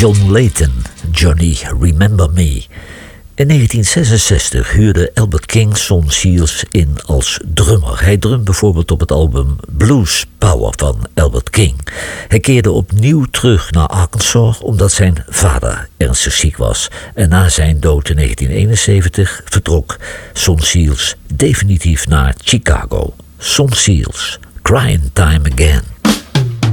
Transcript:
John Leyton, Johnny Remember Me. In 1966 huurde Albert King Son Seals in als drummer. Hij drumt bijvoorbeeld op het album Blues Power van Albert King. Hij keerde opnieuw terug naar Arkansas omdat zijn vader ernstig ziek was. En na zijn dood in 1971 vertrok Son Seals definitief naar Chicago. Son Seals, Crying Time Again.